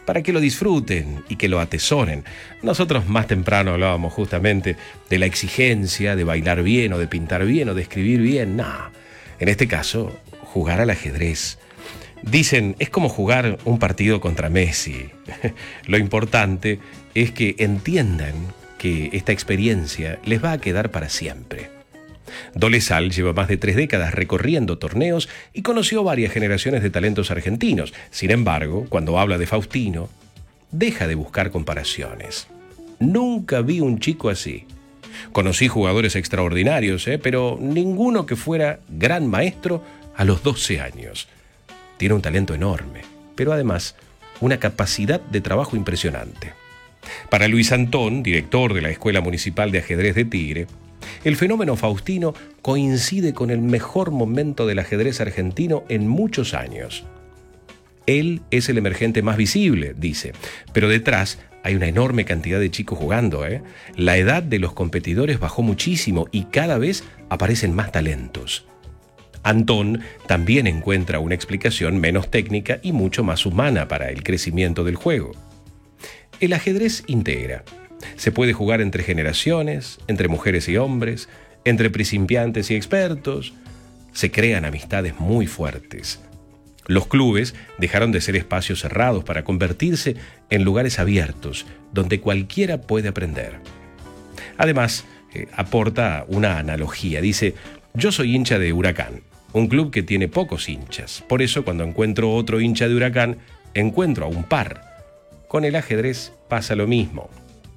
para que lo disfruten y que lo atesoren. Nosotros más temprano hablábamos justamente de la exigencia de bailar bien o de pintar bien o de escribir bien. No, en este caso, jugar al ajedrez. Dicen, es como jugar un partido contra Messi. Lo importante es que entiendan que esta experiencia les va a quedar para siempre. Dolezal lleva más de 3 décadas recorriendo torneos y conoció varias generaciones de talentos argentinos. Sin embargo, cuando habla de Faustino, deja de buscar comparaciones. Nunca vi un chico así. Conocí jugadores extraordinarios, pero ninguno que fuera gran maestro a los 12 años. Tiene un talento enorme, pero además una capacidad de trabajo impresionante. Para Luis Antón, director de la Escuela Municipal de Ajedrez de Tigre, el fenómeno Faustino coincide con el mejor momento del ajedrez argentino en muchos años. Él es el emergente más visible, dice, pero detrás hay una enorme cantidad de chicos jugando. La edad de los competidores bajó muchísimo y cada vez aparecen más talentos. Antón también encuentra una explicación menos técnica y mucho más humana para el crecimiento del juego. El ajedrez integra. Se puede jugar entre generaciones, entre mujeres y hombres, entre principiantes y expertos. Se crean amistades muy fuertes. Los clubes dejaron de ser espacios cerrados para convertirse en lugares abiertos, donde cualquiera puede aprender. Además, aporta una analogía. Dice, yo soy hincha de Huracán, un club que tiene pocos hinchas. Por eso, cuando encuentro otro hincha de Huracán, encuentro a un par. Con el ajedrez pasa lo mismo.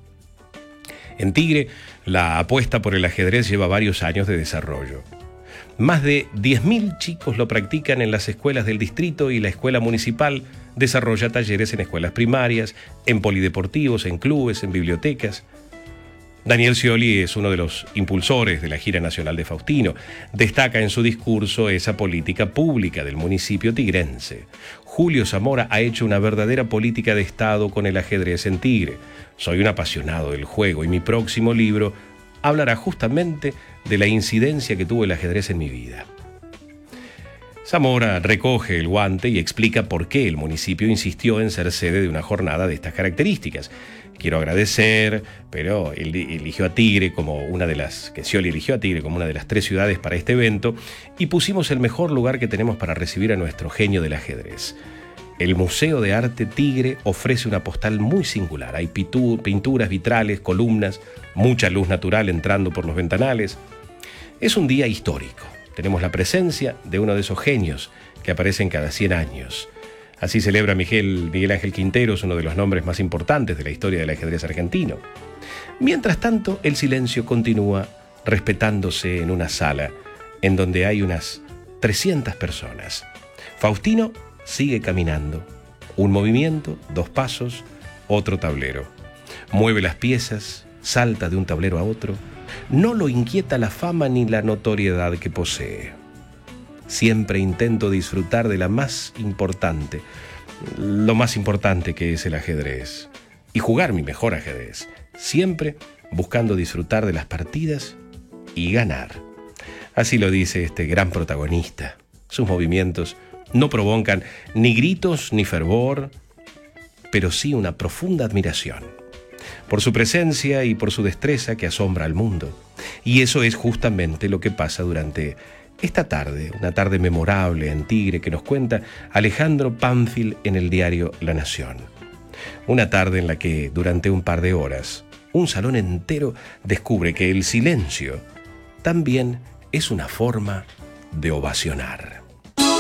En Tigre, la apuesta por el ajedrez lleva varios años de desarrollo. Más de 10.000 chicos lo practican en las escuelas del distrito y la escuela municipal desarrolla talleres en escuelas primarias, en polideportivos, en clubes, en bibliotecas. Daniel Scioli es uno de los impulsores de la gira nacional de Faustino. Destaca en su discurso esa política pública del municipio tigrense. Julio Zamora ha hecho una verdadera política de Estado con el ajedrez en Tigre. Soy un apasionado del juego y mi próximo libro hablará justamente de la incidencia que tuvo el ajedrez en mi vida. Zamora recoge el guante y explica por qué el municipio insistió en ser sede de una jornada de estas características. Quiero agradecer, pero él eligió a Tigre como una de las, que Scioli eligió a Tigre como una de las 3 ciudades para este evento y pusimos el mejor lugar que tenemos para recibir a nuestro genio del ajedrez. El Museo de Arte Tigre ofrece una postal muy singular. Hay pinturas, vitrales, columnas, mucha luz natural entrando por los ventanales. Es un día histórico. Tenemos la presencia de uno de esos genios que aparecen cada 100 años. Así celebra Miguel Ángel Quinteros, uno de los nombres más importantes de la historia del ajedrez argentino. Mientras tanto, el silencio continúa respetándose en una sala en donde hay unas 300 personas. Faustino sigue caminando. Un movimiento, 2 pasos, otro tablero. Mueve las piezas, salta de un tablero a otro. No lo inquieta la fama ni la notoriedad que posee. Siempre intento disfrutar de lo más importante que es el ajedrez. Y jugar mi mejor ajedrez. Siempre buscando disfrutar de las partidas y ganar. Así lo dice este gran protagonista. Sus movimientos no provocan ni gritos ni fervor, pero sí una profunda admiración. Por su presencia y por su destreza que asombra al mundo. Y eso es justamente lo que pasa durante esta tarde, una tarde memorable en Tigre que nos cuenta Alejandro Pánfil en el diario La Nación. Una tarde en la que, durante un par de horas, un salón entero descubre que el silencio también es una forma de ovacionar.